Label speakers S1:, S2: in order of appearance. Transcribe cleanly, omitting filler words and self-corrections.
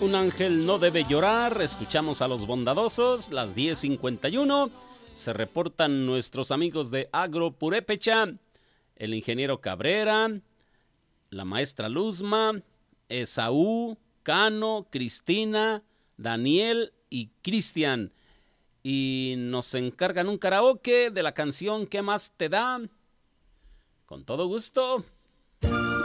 S1: Un ángel no debe llorar. Escuchamos a Los Bondadosos, las 10:51. Se reportan nuestros amigos de Agro Purépecha, el ingeniero Cabrera, la maestra Luzma, Esaú, Cano, Cristina, Daniel y Cristian. Y nos encargan un karaoke de la canción ¿Qué más te da? Con todo gusto.